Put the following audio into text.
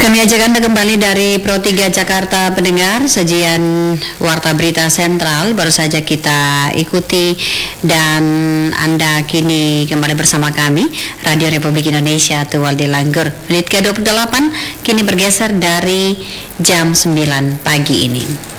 Kami ajak Anda kembali dari Pro 3 Jakarta, pendengar. Sajian Warta Berita Sentral baru saja kita ikuti, dan Anda kini kembali bersama kami, Radio Republik Indonesia Tuwal di Langgur. Menit ke-28 kini bergeser dari jam 9 pagi ini.